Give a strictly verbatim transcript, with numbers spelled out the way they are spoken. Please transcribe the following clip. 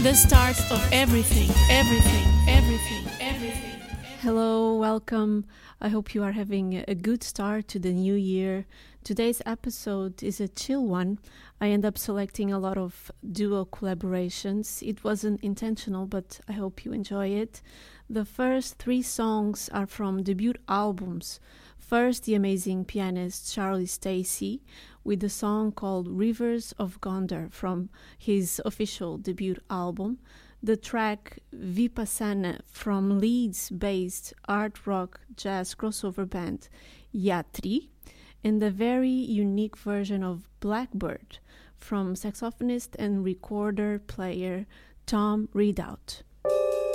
the start of everything, everything, everything, everything. Hello, welcome. I hope you are having a good start to the new year. Today's episode is a chill one. I end up selecting a lot of duo collaborations. It wasn't intentional, but I hope you enjoy it. The first three songs are from debut albums. First, the amazing pianist Charlie Stacey with a song called Rivers of Gondar from his official debut album. The track Vipassana from Leeds-based art rock jazz crossover band Yatri, and the very unique version of Blackbird from saxophonist and recorder player Tom Ridout.